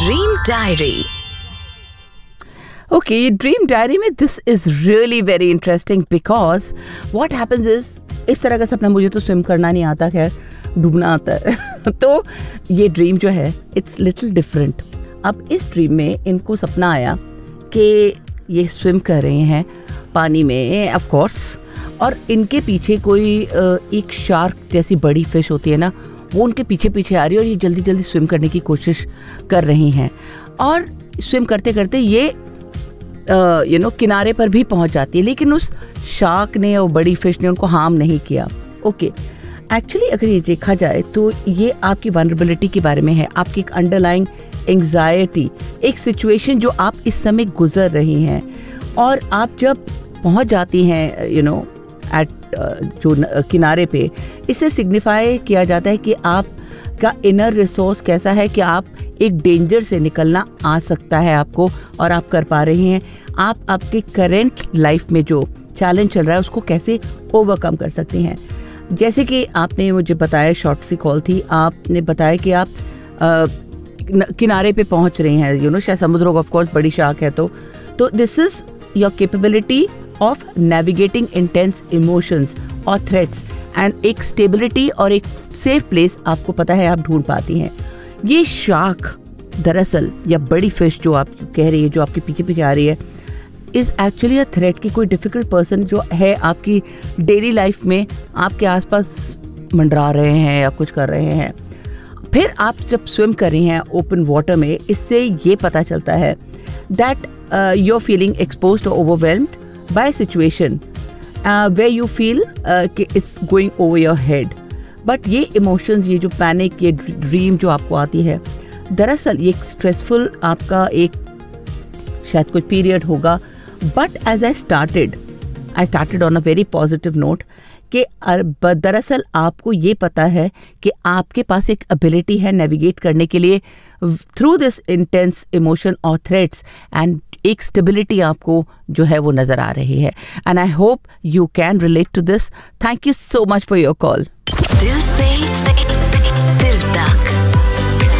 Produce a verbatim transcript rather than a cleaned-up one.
Dream diary. Okay, dream diary में this is really very interesting because what happens is, इस तरह का सपना, मुझे तो स्विम करना नहीं आता, खैर डूबना आता है तो ये ड्रीम जो है इट्स लिटिल डिफरेंट। अब इस ड्रीम में इनको सपना आया कि ये स्विम कर रहे हैं पानी में ऑफ कोर्स, और इनके पीछे कोई एक शार्क जैसी बड़ी फिश होती है ना, वो उनके पीछे पीछे आ रही है और ये जल्दी जल्दी स्विम करने की कोशिश कर रही हैं। और स्विम करते करते ये यू नो किनारे पर भी पहुंच जाती है, लेकिन उस शार्क ने और बड़ी फिश ने उनको हार्म नहीं किया। ओके, एक्चुअली अगर ये देखा जाए तो ये आपकी वनरेबिलिटी के बारे में है, आपकी एक अंडरलाइंग एंग्जाइटी, एक सिचुएशन जो आप इस समय गुजर रही हैं। और आप जब पहुंच जाती हैं यू नो एट जो किनारे पे, इससे सिग्निफाई किया जाता है कि आपका इनर रिसोर्स कैसा है, कि आप एक डेंजर से निकलना आ सकता है आपको, और आप कर पा रही हैं। आप आपके करेंट लाइफ में जो चैलेंज चल रहा है उसको कैसे ओवरकम कर सकती हैं। जैसे कि आपने मुझे बताया, शॉर्ट सी कॉल थी, आपने बताया कि आप आ, किनारे पे पहुंच रही हैं, यू नो शायद समुद्र ऑफ कोर्स बड़ी शार्क है, तो तो this is your capability of navigating intense emotions और थ्रेट्स, एंड एक स्टेबिलिटी और एक सेफ प्लेस आपको पता है आप ढूंढ पाती हैं। ये शार्क दरअसल, या बड़ी फिश जो आप कह रही है, जो आपके पीछे पीछे आ रही है, इज एक्चुअली अ थ्रेट की कोई डिफिकल्ट पर्सन जो है आपकी डेली लाइफ में आपके आसपास मंडरा रहे हैं या कुछ कर रहे हैं। फिर आप जब स्विम कर रही हैं ओपन वाटर में, इससे ये पता चलता है that you are feeling exposed और overwhelmed bye situation where you feel कि it's going over your head. But ये इमोशंस, ये जो पैनिक, ये ड्रीम जो आपको आती है, दरअसल ये स्ट्रेसफुल आपका एक शायद कोई पीरियड होगा। But as I started I started on a very positive note कि दरअसल आपको ये पता है कि आपके पास एक एबिलिटी है नेविगेट करने के लिए थ्रू दिस इंटेंस इमोशन और थ्रेट्स, एंड एक स्टेबिलिटी आपको जो है वो नजर आ रही है। And I hope you can relate to this. Thank you so much for your call. दिल से दिल तक।